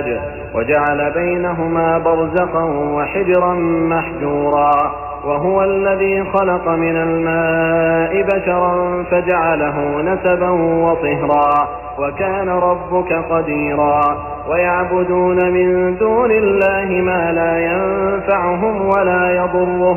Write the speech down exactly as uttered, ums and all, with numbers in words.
الزجاج وجعل بينهما برزخا وحجرا محجورا وهو الذي خلق من الماء بشرا فجعله نسبا وصهرا وكان ربك قديرا ويعبدون من دون الله ما لا ينفعهم ولا يضرهم